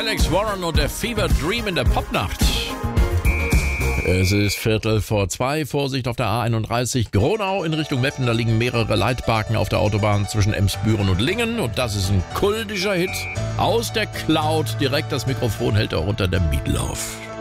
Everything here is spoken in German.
Alex Warren und der Fever Dream in der Popnacht. Es ist 1:45, Vorsicht auf der A31 Gronau in Richtung Meppen. Da liegen mehrere Leitbarken auf der Autobahn zwischen Emsbüren und Lingen. Und das ist ein kultischer Hit aus der Cloud. Direkt das Mikrofon hält er unter der Meatloaf.